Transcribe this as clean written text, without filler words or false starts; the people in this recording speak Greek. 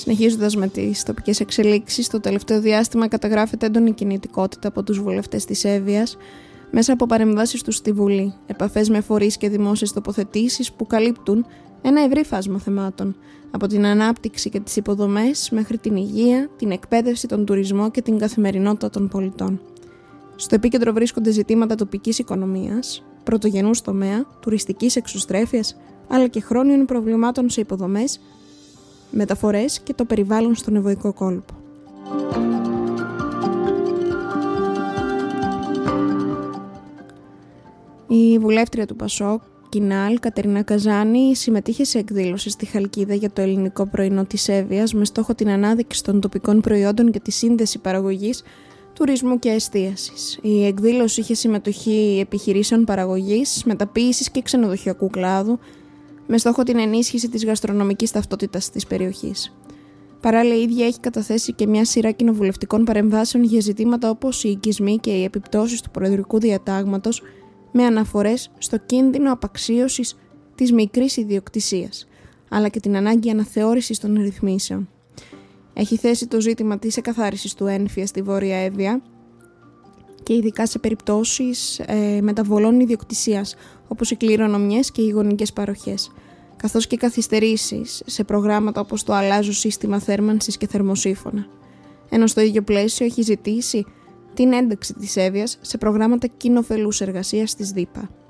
Συνεχίζοντας με τις τοπικές εξελίξεις, το τελευταίο διάστημα καταγράφεται έντονη κινητικότητα από τους βουλευτές της Εύβοιας μέσα από παρεμβάσεις τους στη Βουλή, επαφές με φορείς και δημόσιες τοποθετήσεις που καλύπτουν ένα ευρύ φάσμα θεμάτων, από την ανάπτυξη και τις υποδομές μέχρι την υγεία, την εκπαίδευση, τον τουρισμό και την καθημερινότητα των πολιτών. Στο επίκεντρο βρίσκονται ζητήματα τοπικής οικονομίας, πρωτογενούς τομέα, τουριστικής εξωστρέφειας, αλλά και χρόνιων προβλημάτων σε υποδομές, μεταφορές και το περιβάλλον στον Ευωικό κόλπο. Η βουλεύτρια του Πασόκ, Κινάλ, Κατερίνα Καζάνη, συμμετείχε σε εκδήλωση στη Χαλκίδα για το ελληνικό πρωινό της Εύβοιας με στόχο την ανάδειξη των τοπικών προϊόντων και τη σύνδεση παραγωγής, τουρισμού και εστίασης. Η εκδήλωση είχε συμμετοχή επιχειρήσεων παραγωγής, μεταποίησης και ξενοδοχειακού κλάδου, με στόχο την ενίσχυση της γαστρονομικής ταυτότητας της περιοχής. Παράλληλα, η ίδια έχει καταθέσει και μια σειρά κοινοβουλευτικών παρεμβάσεων για ζητήματα όπως οι οικισμοί και οι επιπτώσεις του προεδρικού διατάγματος, με αναφορές στο κίνδυνο απαξίωσης της μικρής ιδιοκτησίας, αλλά και την ανάγκη αναθεώρησης των ρυθμίσεων. Έχει θέσει το ζήτημα της εκαθάρισης του ένφια στη Βόρεια Εύβοια και ειδικά σε περιπτώσεις μεταβολών ιδιοκτησίας, όπως οι κληρονομιές και οι γονικές παροχές, καθώς και καθυστερήσεις σε προγράμματα όπως το αλλάζω σύστημα θέρμανσης και θερμοσύφωνα. Ενώ στο ίδιο πλαίσιο έχει ζητήσει την ένταξη της Εύβοιας σε προγράμματα κοινοφελούς εργασίας της ΔΥΠΑ.